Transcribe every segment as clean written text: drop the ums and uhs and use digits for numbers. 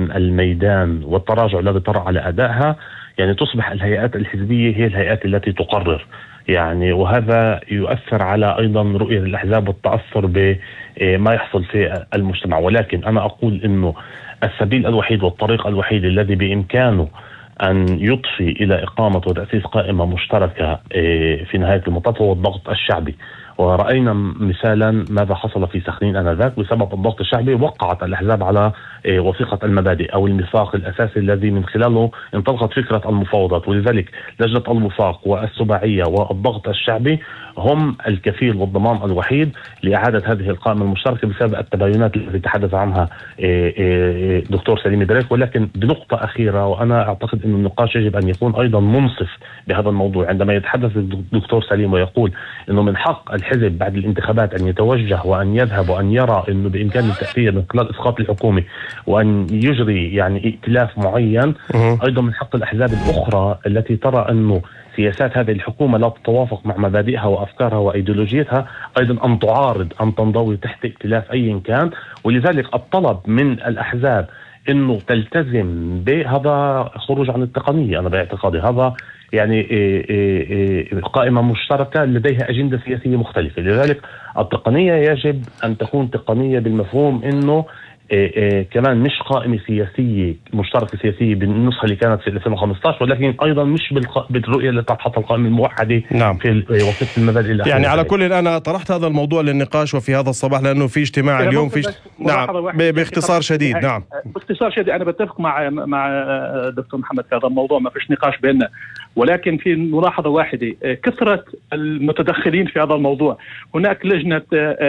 عن الميدان والتراجع الذي طرأ على أدائها، يعني تصبح الهيئات الحزبية هي الهيئات التي تقرر، يعني وهذا يؤثر على أيضا رؤية الأحزاب والتأثر بما يحصل في المجتمع. ولكن أنا أقول أنه السبيل الوحيد والطريق الوحيد الذي بإمكانه أن يضفي إلى إقامة وتأسيس قائمة مشتركة في نهاية المطاف هو الضغط الشعبي. ورأينا مثالا ماذا حصل في سخنين آنذاك بسبب الضغط الشعبي. وقعت الأحزاب على وثيقة المبادئ أو الميثاق الأساسي الذي من خلاله انطلقت فكرة المفاوضات. ولذلك لجنة الوفاق والسباعية والضغط الشعبي هم الكفيل والضمان الوحيد لإعادة هذه القائمة المشتركة بسبب التباينات التي تحدث عنها دكتور سليم دريك. ولكن بنقطة أخيرة، وأنا أعتقد أن النقاش يجب أن يكون أيضا منصف بهذا الموضوع، عندما يتحدث الدكتور سليم ويقول أنه من حق الحزب بعد الانتخابات أن يتوجه وأن يذهب وأن يرى أنه بإمكانه التأثير من خلال إسقاط الحكومة وأن يجري يعني ائتلاف معين، أيضا من حق الأحزاب الأخرى التي ترى أنه سياسات هذه الحكومة لا تتوافق مع مبادئها وأفكارها وإيديولوجيتها أيضا أن تعارض، أن تنضوي تحت ائتلاف أي كان. ولذلك الطلب من الأحزاب أنه تلتزم بهذا خروج عن التقنية. أنا باعتقادي هذا يعني قائمة مشتركة لديها أجندة سياسية مختلفة. لذلك التقنية يجب أن تكون تقنية بالمفهوم أنه كمان مش قائمة سياسية مشتركة سياسية بالنسخة اللي كانت في 2015، ولكن أيضا مش بالرؤية اللي تحط القائمة الموحدة. نعم. في وثيقة المبادئ الأخيرة. يعني على كل أنا طرحت هذا الموضوع للنقاش وفي هذا الصباح لأنه في اجتماع اليوم في نعم باختصار شديد. نعم باختصار شديد، أنا بتفق مع دكتور محمد في هذا الموضوع، ما فيش نقاش بيننا، ولكن في ملاحظة واحدة: كثرة المتدخلين في هذا الموضوع. هناك لجنة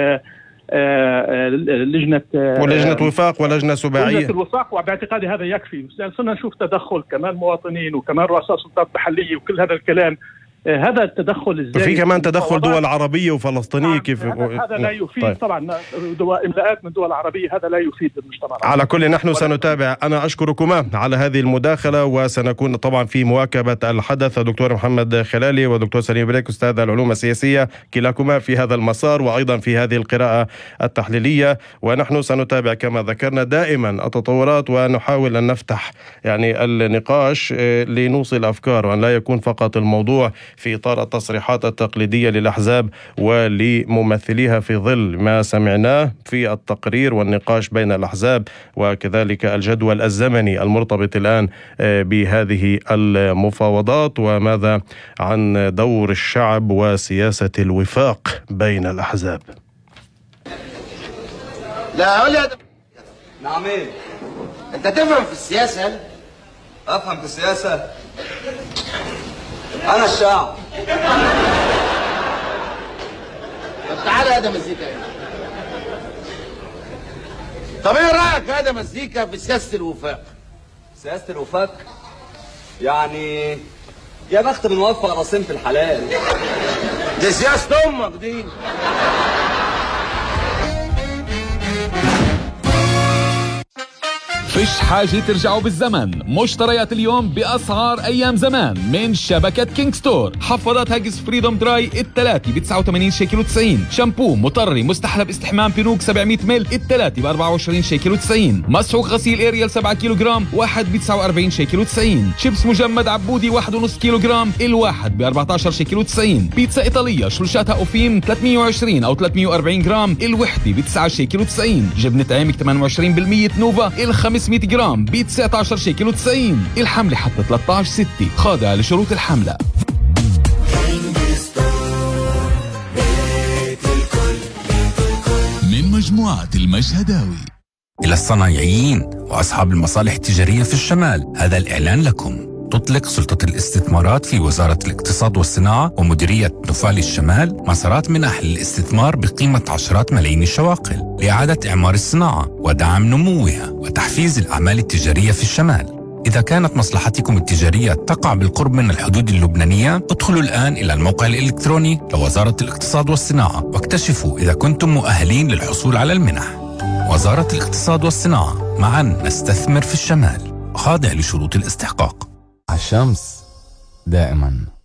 ولجنة وفاق ولجنة سباعية. لجنة الوفاق، وباعتقادي هذا يكفي. صرنا نشوف تدخل كمان مواطنين وكمان رؤساء سلطات محلية وكل هذا الكلام. هذا التدخل الزايد، في كمان تدخل دول عربية وفلسطينية. كيف هذا لا يفيد. طيب. طبعا إملاءات من دول عربية، هذا لا يفيد المجتمع. على كل نحن سنتابع. أنا أشكركما على هذه المداخلة، وسنكون طبعا في مواكبة الحدث. دكتور محمد خلالي ودكتور سليم دريك أستاذ العلوم السياسية، كلاكما في هذا المسار وأيضا في هذه القراءة التحليلية. ونحن سنتابع كما ذكرنا دائما التطورات ونحاول أن نفتح يعني النقاش لنوصل أفكار، وأن لا يكون فقط الموضوع في إطار التصريحات التقليدية للأحزاب ولممثليها في ظل ما سمعناه في التقرير والنقاش بين الأحزاب، وكذلك الجدول الزمني المرتبط الآن بهذه المفاوضات. وماذا عن دور الشعب وسياسة الوفاق بين الأحزاب؟ لا ولا نعم. أنت تفهم في السياسة؟ أفهم في السياسة. أنا الشعب. طب تعالى هذا مزيكا هنا. طب ايه رأيك هذا مزيكا في سياسة الوفاق؟ سياسة الوفاق يعني يا بخت من وفق راسين في الحلال. دي سياسة أمك دي. فيش حاجة ترجعوا بالزمن. مشتريات اليوم بأسعار أيام زمان من شبكة كينج ستور. حفاضات هاجس فريدوم دراي الثلاثة ب89 شيكل و90. شامبو مطري مستحلب استحمام بنوك 700 مل الثلاثة ب24 شيكل و90. مسحوق غسيل اريال 7 كيلوغرام واحد ب49 شيكل و90. شيبس مجمد عبودي 1.5 كيلوغرام الواحد ب14 شيكل و90. بيتزا إيطالية شلشاتها أوفيم 320 أو 340 جرام الوحدة ب9 شيكل و90. جبنة عامك 28% نوفا ال500 جرام ب 19 شيكل و90. الحملة حتى 13/6 خاضعة لشروط الحملة. من مجموعة المشهداوي. إلى الصنايعيين وأصحاب المصالح التجارية في الشمال، هذا الإعلان لكم. تطلق سلطة الاستثمارات في وزارة الاقتصاد والصناعة ومديرية نفال الشمال مسارات منح للاستثمار بقيمة عشرات ملايين الشواقل لإعادة إعمار الصناعة ودعم نموها وتحفيز الأعمال التجارية في الشمال. إذا كانت مصلحتكم التجارية تقع بالقرب من الحدود اللبنانية، ادخلوا الآن إلى الموقع الإلكتروني لوزارة الاقتصاد والصناعة واكتشفوا إذا كنتم مؤهلين للحصول على المنح. وزارة الاقتصاد والصناعة، معا نستثمر في الشمال، خاضع لشروط الاستحقاق. الشمس دائما